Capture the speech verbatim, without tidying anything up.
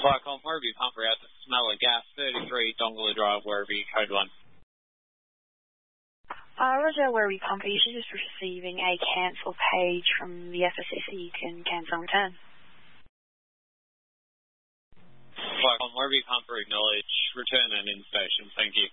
Flycom, Werribee Pump Route to Smeller Gas, thirty-three Dongola Drive, Werribee, code one. Uh, Roger, Werribee Pump, you should just receiving a cancel page from the F S S that you can cancel and return. Flycom, Werribee Pump, acknowledge, return and in station, thank you.